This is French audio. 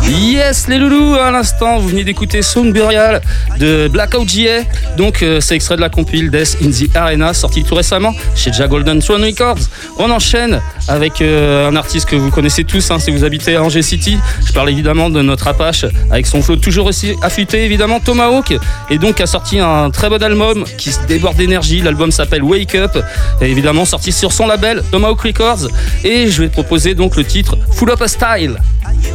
Yes les loulous, à l'instant vous venez d'écouter Sound Burial de Blackout JA. Donc c'est extrait de la compile Death in the Arena, sorti tout récemment chez Ja Golden Throne Records. On enchaîne avec un artiste que vous connaissez tous si vous habitez à Angers City. Je parle évidemment de notre Apache avec son flow toujours aussi affûté, évidemment Tomahawk, et donc a sorti un très bon album qui se déborde d'énergie. L'album s'appelle Wake Up et évidemment sorti sur son label Tomahawk Records, et je vais te proposer donc le titre Full Up a Style.